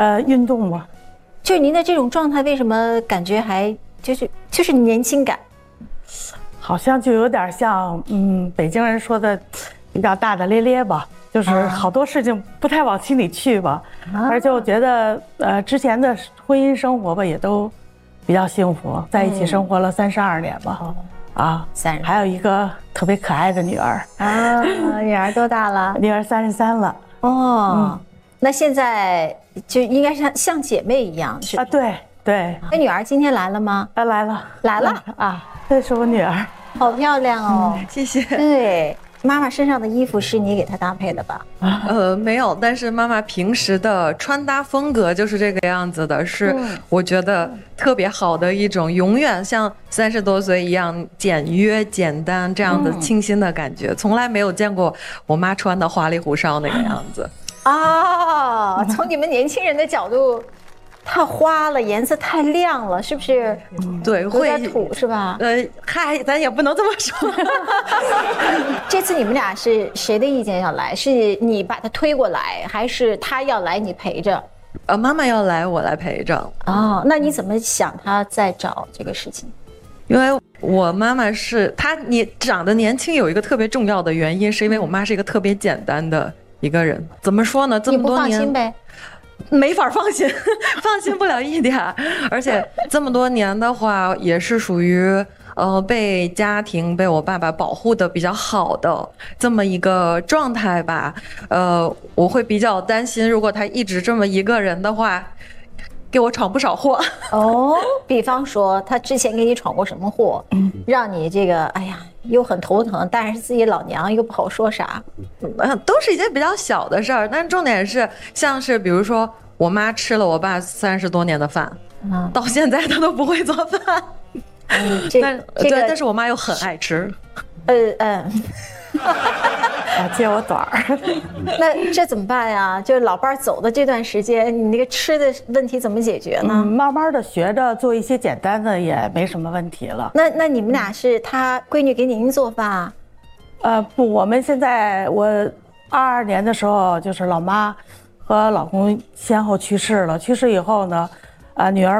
运动嘛。 就是您的这种状态，为什么感觉还就是年轻感？ 好像就有点像北京人说的比较大大咧咧吧，就是好多事情不太往心里去吧。而且我觉得之前的婚姻生活吧也都比较幸福，在一起生活了32年吧。 30， 还有一个特别可爱的女儿啊。女儿多大了？ 女儿33了。 哦，那现在就应该像姐妹一样是啊？对对。 那女儿今天来了吗？ 来了啊，这是我女儿， 好漂亮哦。 谢谢。 对，妈妈身上的衣服是你给她搭配的吧？ 没有，但是妈妈平时的穿搭风格就是这个样子的，是我觉得特别好的一种，永远像30多岁一样简约简单这样的清新的感觉，从来没有见过我妈穿的花里胡哨那个样子。 哦，从你们年轻人的角度，太花了，颜色太亮了，是不是？ 对， 有点土是吧？ 嗨，咱也不能这么说。 这次你们俩是谁的意见要来？是你把他推过来，还是他要来你陪着？ 妈妈要来，我来陪着。 哦，那你怎么想他再找这个事情？ 因为我妈妈是你长得年轻有一个特别重要的原因，是因为我妈是一个特别简单的一个人。怎么说呢？这么多年， 你不放心呗？ 没法放心，放心不了一点。而且这么多年的话，也是属于被家庭被我爸爸保护的比较好的这么一个状态吧。我会比较担心，如果他一直这么一个人的话，给我闯不少祸。 哦，比方说他之前给你闯过什么祸，让你这个哎呀又很头疼，但是自己老娘又不好说啥。 都是一些比较小的事儿，但重点是像是比如说我妈吃了我爸30多年的饭，到现在她都不会做饭。但是我妈又很爱吃。 接我短儿。 那这怎么办呀？就是老伴走的这段时间，你那个吃的问题怎么解决呢？ 慢慢的学着做一些简单的也没什么问题了。 那你们俩是他闺女给您做饭啊？ 不，我们现在我22年的时候，就是老妈和老公先后去世了。去世以后呢，女儿